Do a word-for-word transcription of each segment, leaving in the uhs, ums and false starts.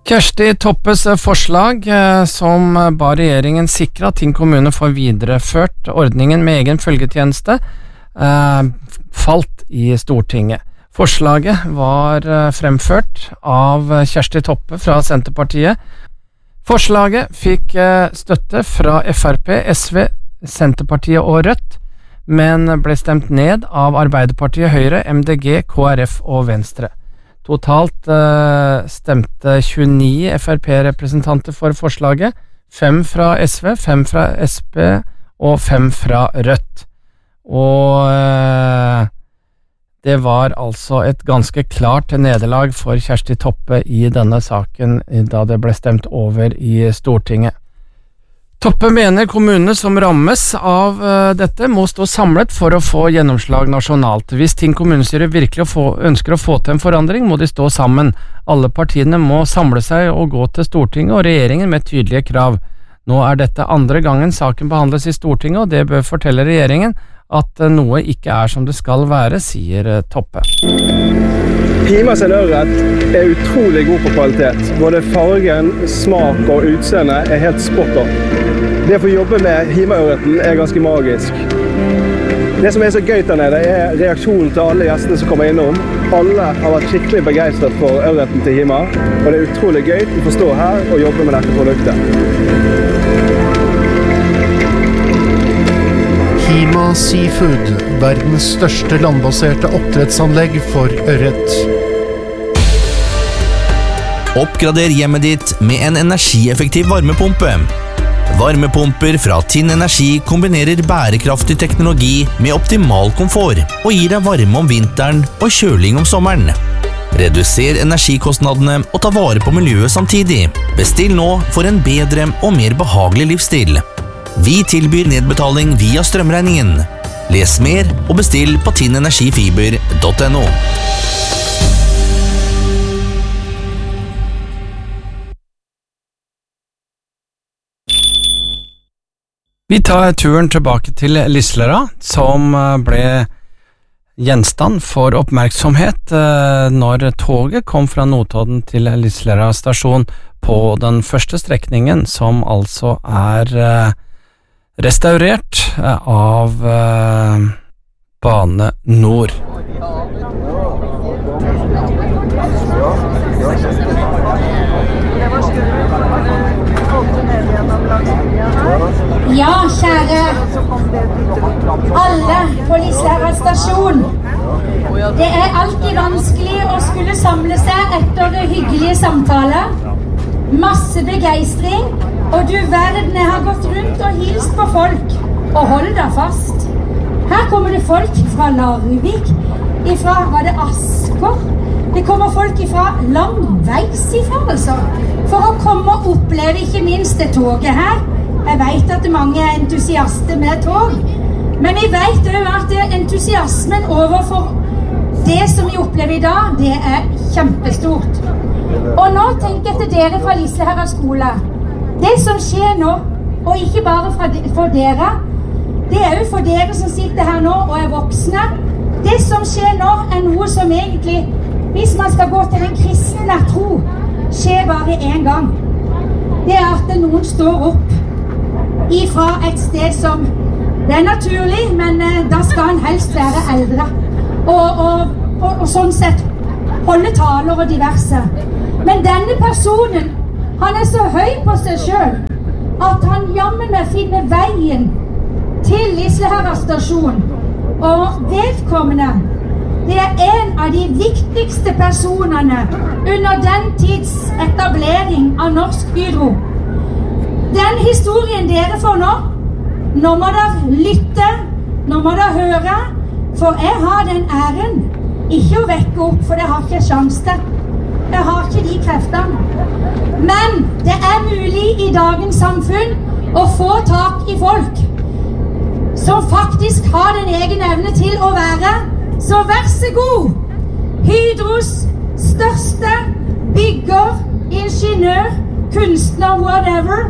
Kjersti Toppes forslag som ba regjeringen sikre at Tinn kommune får videreført ordningen med egen følgetjeneste falt i Stortinget. Forslaget var fremført av Kjersti Toppe fra Senterpartiet. Forslaget fikk støtte fra F R P, S V, Senterpartiet og Rødt, men ble stemt ned av Arbeiderpartiet, Høyre, M D G, K R F og Venstre. Totalt uh, stemte tjueni F R P-representanter for forslaget, fem fra S V, fem fra S P og fem fra Rødt. Og uh, det var altså et ganske klart nederlag for Kjersti Toppe i denne saken da det ble stemt over i Stortinget. Toppe mener kommunene som rammes av uh, dette må stå samlet for å få gjennomslag nasjonalt. Hvis Tinn kommunestyre virkelig å få, ønsker å få til en forandring, må de stå sammen. Alle partiene må samle seg og gå til Stortinget og regjeringen med tydelige krav. Nå er dette andre gangen saken behandles i Stortinget, og det bør fortelle regjeringen at uh, noe ikke er som det skal være, sier uh, Toppe. Hima sin ørret er utrolig god på kvalitet. Både fargen, smak og utseende er helt spot on. Det å få jobbe med Hima-ørreten er ganske magisk. Det som er så gøy der nede er reaksjonen til alle gjestene som kommer innom. Alle har vært skikkelig begeistret for ørreten til Hima, og det er utrolig gøy å få stå her og jobbe med dette produktet. Hima Seafood, verdens største landbaserte oppdrettsanlegg for ørret. Oppgrader hjemmet ditt med en energieffektiv varmepumpe. Varmepumper fra Tinn Energi kombinerer bærekraftig teknologi med optimal komfort og gir deg varme om vinteren og kjøling om sommeren. Reduser energikostnadene og ta vare på miljøet samtidig. Bestill nå for en bedre og mer behagelig livsstil. Vi tilbyr nedbetaling via strømregningen. Les mer og bestill på tinnenergifiber punktum no. Vi tar turen tilbake til Lislera, som ble gjenstand for oppmerksomhet når toget kom fra Notodden til Lislera stasjon på den første strekningen, som altså er restaurert av Bane Nor. Ja, kjære alle på Lislera stasjon. Det er alltid vanskelig å skulle samle seg etter hyggelige samtaler. Masse begeistring, og du verden, jeg har gått rundt og hilst på folk. Og hold deg fast. Her kommer det folk fra Larvik, ifra, var det Asker? Det kommer folk ifra langveis ifra, altså. For å komme og oppleve ikke minst det toget her. Jeg vet at mange er entusiaster med tog, men vi vet jo at entusiasmen overfor det som vi opplever i dag, det er kjempestort. Og nå tenker jeg til dere fra Lislera skole. Det som skjer nå, og ikke bare for dere, det er jo for dere som sitter her nå og er voksne. Det som skjer nå er noe som egentlig, hvis man skal gå til en kristne tro, skjer bare en gang. Det er at noen står opp ifra et sted som det er naturlig, men eh, da skal han helst være eldre og, og, og, og sånn sett holde taler og diverse. Men denne personen, han er så høy på seg selv at han jammen med finner veien til Lislera stasjon, og vedkommende, det er en av de viktigste personene under den tids etablering av Norsk Hydro. Den historien dere får nå, nå må dere lytte, nå må dere høre, for jeg har den æren ikke å vekke opp, for det har ikke sjans til. Jeg har ikke de kreftene. Men det er mulig i dagens samfunn å få tak i folk som faktisk har den egen evne til å være, så vær så god, Hydros største bygger, ingeniør, kunstner, whatever.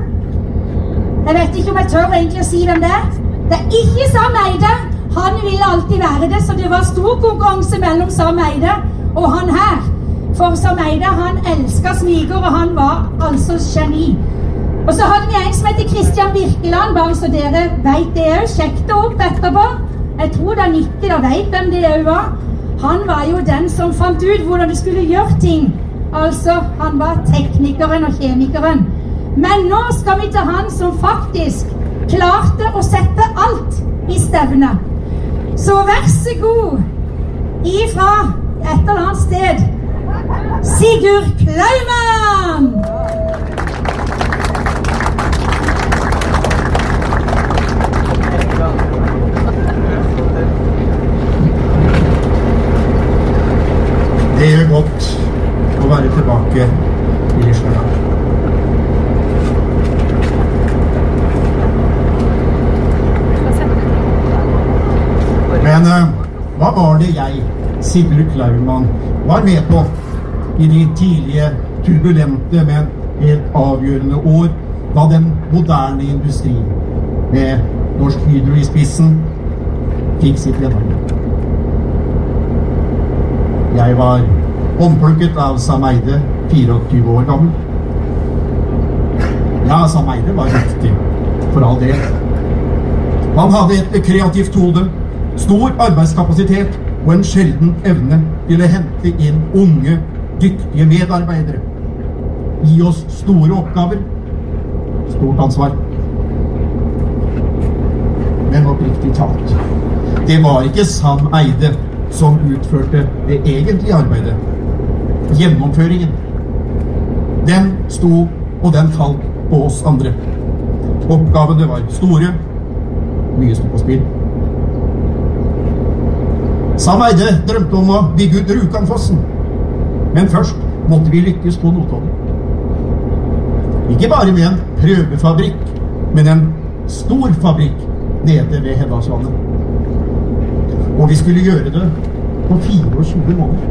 Jeg vet ikke om jeg tør egentlig å si hvem det er. Det er ikke Sam Eide. Han ville alltid være det, så det var stor konkurranse mellom Sam Eide og han her. For som Eide, han elsket smiger, og han var altså geni. Og så hadde vi en som heter Christian Birkeland, bare så dere vet det også. Sjekk det opp etterpå. Jeg tror det er nyttig, da vet hvem det også var. Han var jo den som fant ut hvordan du skulle gjøre ting. Altså, han var teknikeren og kjemikeren. Men nå skal vi til han som faktisk klarte å sette alt i stevne. Så vær så god, ifra et eller annet sted, Sigurd Klaumann! Det gjør godt å være tilbake i Lislanda. Men uh, hva var det jeg, Sigurd Klaumann, var med på i de tidlige, turbulente, men helt avgjørende år da den moderne industri, med Norsk Hydro i spissen, fikk sitt gjennombrud? Jeg var omplukket av Sam Eide, fireogtyve år gammel. Ja, Sam Eide var riktig, for all del. Han hadde et kreativt hode, stor arbeidskapasitet og en sjelden evne til å hente inn unge, dyktige medarbeidere. Gi oss store oppgaver, stort ansvar. Men oppriktig talt, det var ikke Sam Eide som utførte det egentlige arbeidet. Gjennomføringen. Den sto, og den falt på oss andre. Oppgavene var store, mye sto på spill. Sam Eide drømte om å bygge ut Rjukanfossen, men først måtte vi lykkes på Notodden. Ikke bare med en prøvefabrikk, men en stor fabrikk nede ved Hedalsvannet. Og vi skulle gjøre det på fireogtjue måneder.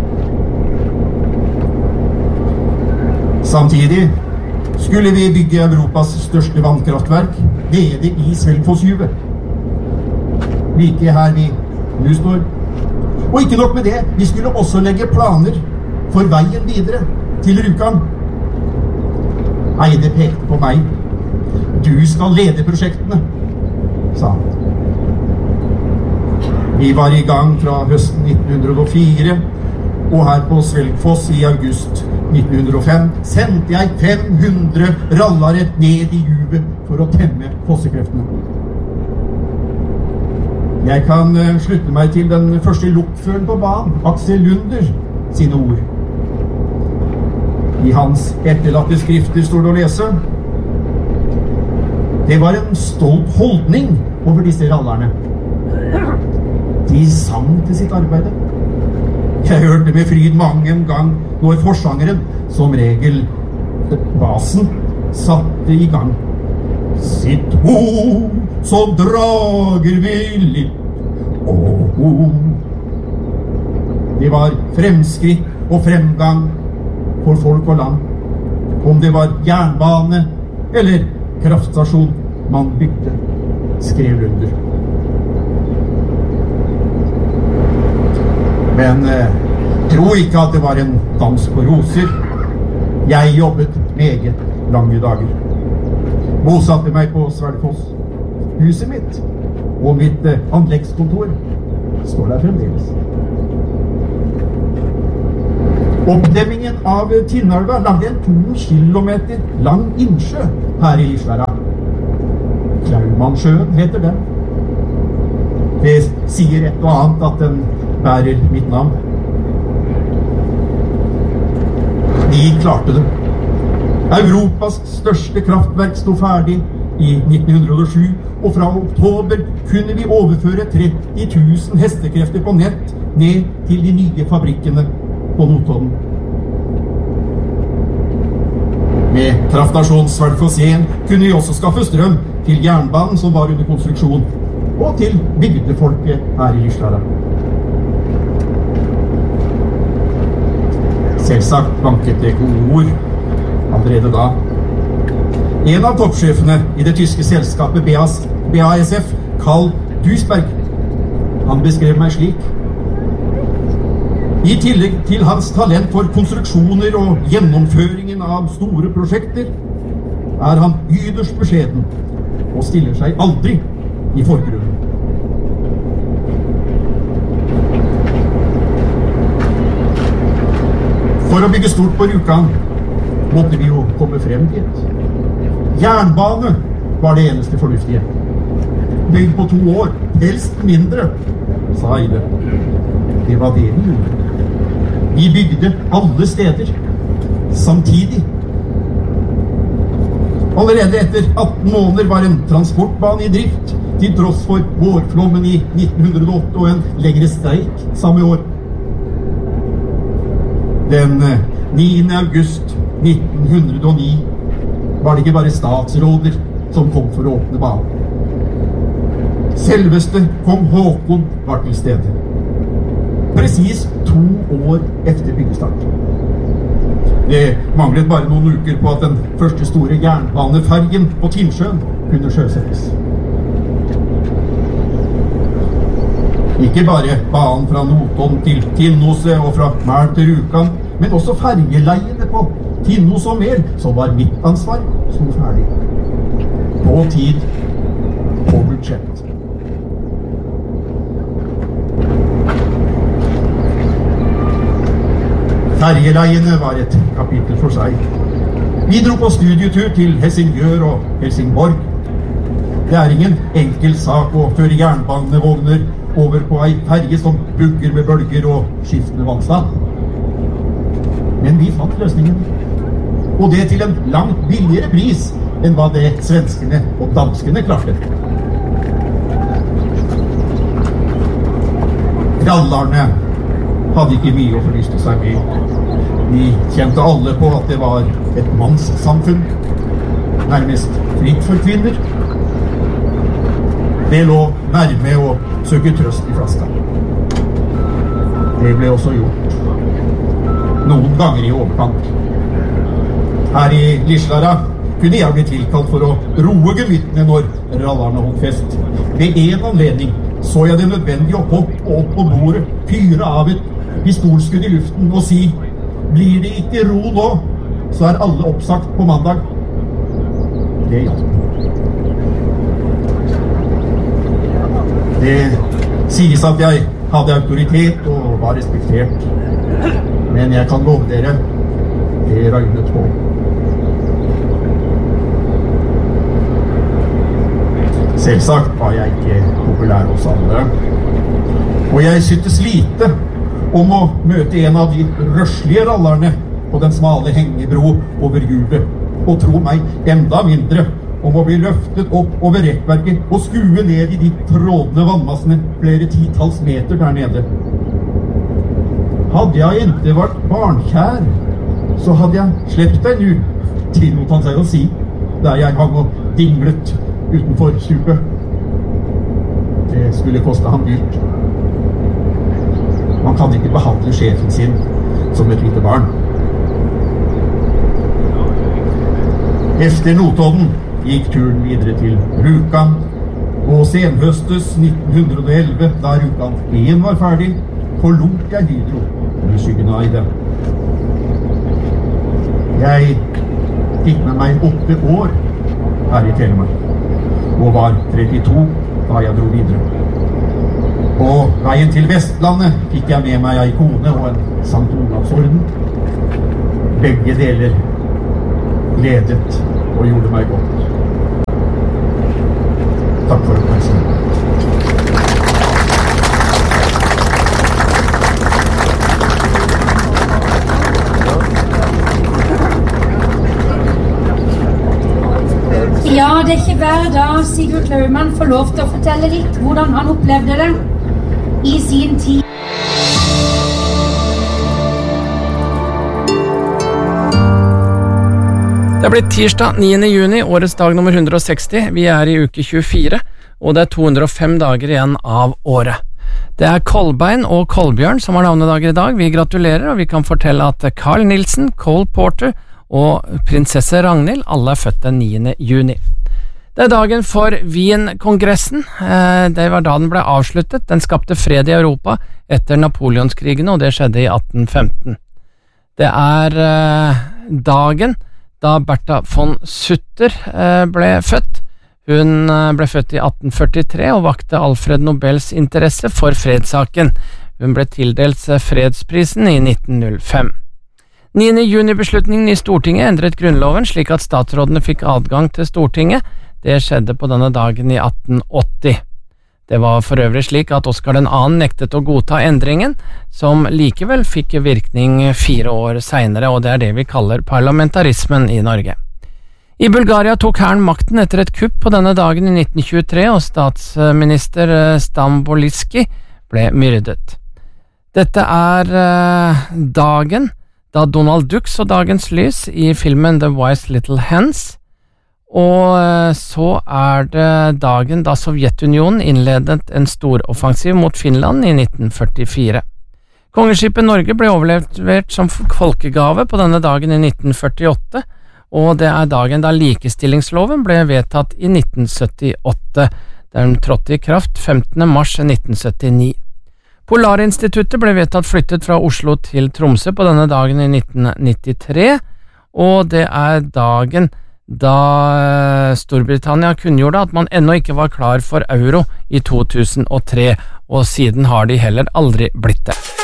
Samtidig skulle vi bygge Europas største vannkraftverk nede i Svelgfossjuvet. Like her vi nå står. Og ikke nok med det, vi skulle også legge planer for veien videre til Rjukan. Eide pekte på meg. Du skal lede prosjektene, sa han. Vi var i gang fra høsten nitten hundre og fire, og her på Svelgfoss i august nitten hundre og fem sendte jeg fem hundre rallare ned i juvet for å temme fossekreftene. Jeg kan uh, slutte meg til den første lokføren på banen, Aksel Lunder, sine ord. I hans etterlatte skrifter står det å lese: det var en stolt holdning over disse rallerne. De sang til sitt arbeid. Jeg hørte med fryd mange en gang når forsangeren, som regel basen, satte i gang. Sitt ho, så drager vi litt og ho. Det var fremskritt og fremgang for folk og land. Om det var jernbane eller kraftstasjon man bygde, skrev Lunder. Men eh, tro ikke at det var en dans på roser. Jeg jobbet meget lange dager. Bosatte meg på Svelgfoss. Huset mitt og mitt eh, anleggskontor står der fremdeles. Oppdemmingen av Tinnelva lagde en to kilometer lang innsjø her i Lislanda. Klaumannsjøen heter den. Det sier et og annet at den bærer mitt navn. De klarte det. Europas største kraftverk stod ferdig i nitten hundre og sju, og fra oktober kunne vi overføre tretti tusen hestekrefter på nett ned til de nye fabrikkene på Notodden. Med kraftstasjon Svelgfoss én kunne vi også skaffe strøm til jernbanen som var under konstruksjon, og til bygdefolket her i Lislanda. Selvsagt banket det gode ord allerede da. En av toppsjefene i det tyske selskapet B A S F, Karl Duisberg, han beskrev meg slik: I tillegg til hans talent for konstruksjoner og gjennomføringen av store prosjekter, er han yderst beskjeden og stiller seg aldri i forgrunnen. For å bygge stort på Rjukan måtte vi jo komme frem dit. Jernbane var det eneste fornuftige. Bygd på to år, helst mindre, sa Eide. Det var det vi gjorde. Vi bygde alle steder, samtidig. Allerede etter atten måneder var en transportbane i drift, til tross for vårflommen i nitten hundre og åtte og en lengre streik samme år. Den niende august nitten hundre og ni var det ikke bare statsråder som kom for å åpne banen. Selveste kong Håkon var til stede. Precis to år efter byggestart. Det manglet bare noen uker på at den første store jernbanefergen på Tinnsjøen kunne sjøsettes. Ikke bare banen fra Notodden til Tinnoset og fra Mæl til Rjukan, men også fergeleiene på Tinnos og Mæl, som var mitt ansvar, sto ferdig. På tid, på budsjett. Fergeleiene var et kapittel for seg. Vi dro på studietur til Helsingør og Helsingborg. Det er ingen enkel sak å føre jernbanevogner over på ei ferge som bugger med bølger og skiftende vannstand. Men vi fant løsningen. Og det til en langt billigere pris enn hva det svenskene og danskene klarte. Rallarne hadde ikke mye å forlyste seg med. De kjente alle på at det var et mannssamfunn, nærmest fritt for kvinner. Det lå nærme å søke trøst i flaska. Det ble også gjort. Noen ganger i overkant. Her i Lislara kunne jeg bli tilkalt for å roe gemyttene når rallarne holdt fest. Ved en anledning så jeg det nødvendig å hoppe opp på bordet, fyre av et pistolskudd i luften og si: blir det ikke ro nå, så er alle oppsagt på mandag. Det hjalp. Det sies at jeg hadde autoritet og var respektert. Men jeg kan love dere, det røynet på. Selvsagt var jeg ikke populær hos alle. Og jeg syntes lite om å møte en av de røslige rallarne på den smale hengebro over juvet. Og tro meg, enda mindre om å bli løftet opp over rekkverket og skue ned i de trådende vannmassene flere titalls meter der nede. Hadde jeg ikke vært barnkjær, så hadde jeg slept deg nu, tillot han seg å si, der jeg hang og dinglet utenfor stupet. Det skulle koste ham dyrt. Man kan ikke behandle sjefen sin som et lite barn. Efter Notodden gikk turen videre til Rjukan, og senhøstes nitten hundre og elleve, da Rjukan én var ferdig, forlot jeg Hydro i skyggen av Eide. Jeg fikk med meg åtte år her i Telemark, og var trettito da jeg dro videre. På veien til Vestlandet fikk jeg med meg ei kone og en Sankt Olavsorden. Begge deler gledet og gjorde meg godt. Takk for oppmerksomheten. Ja, det er ikke hver dag Sigurd Klaumann får lov til å fortelle litt hvordan han opplevde det i sin tid. Det er blitt tirsdag niende juni, årets dag nummer hundre og seksti. Vi er i uke tjuefire, og det er to hundre og fem dager igjen av året. Det er Kolbein og Kolbjørn som har navnedager i dag. Vi gratulerer, og vi kan fortelle at Carl Nielsen, Cole Porter og prinsesse Ragnhild alle er født den niende juni. Det er dagen for Wien-kongressen. Det var da den ble avsluttet. Den skapte fred i Europa etter Napoleonskrigene, og det skjedde i atten femten. Det er dagen da Bertha von Sutter ble født. Hun ble født i atten førtitre og vakte Alfred Nobels interesse for fredssaken. Hun ble tildelt fredsprisen i nitten null fem. niende juni-beslutningen i Stortinget endret grunnloven slik at statsrådene fikk adgang til Stortinget. Det skjedde på denne dagen i atten åtti. Det var for øvrig slik at Oskar den andre nektet å godta endringen, som likevel fikk virkning fire år senere, og det er det vi kaller parlamentarismen i Norge. I Bulgaria tok hæren makten etter et kupp på denne dagen i nitten tjuetre, og statsminister Stamboliski ble myrdet. Dette er uh, dagen da Donald Duck så dagens lys i filmen The Wise Little Hens, og så er det dagen da Sovjetunionen innledet en storoffensiv mot Finland i nitten førtifire. Kongeskipet Norge ble overlevert som folkegave på denne dagen i nitten førtiåtte, og det er dagen da likestillingsloven ble vedtatt i nitten syttiåtte. Den trådte i kraft femtende mars nitten syttini. Polarinstituttet ble vedtatt flyttet fra Oslo til Tromsø på denne dagen i nitten nittitre, og det er dagen da Storbritannia kunngjorde at man ennå ikke var klar for euro i to tusen og tre, og siden har de heller aldri blitt det.